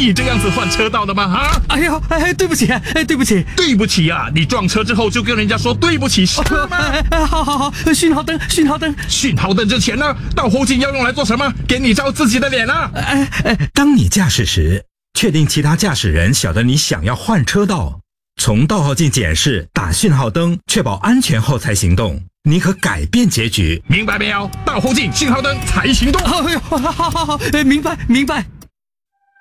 你这样子换车道的吗？啊！ 哎呦，对不起，对不起， 对不起啊！你撞车之后就跟人家说对不起是吗？ 好，讯号灯， 讯号灯之前呢，倒后镜要用来做什么？给你照自己的脸啊！ 当你驾驶时，确定其他驾驶人晓得你想要换车道，从倒后镜检视、打讯号灯，确保安全后才行动，你可改变结局。 明白没有？倒后镜、信号灯才行动。 好，明白。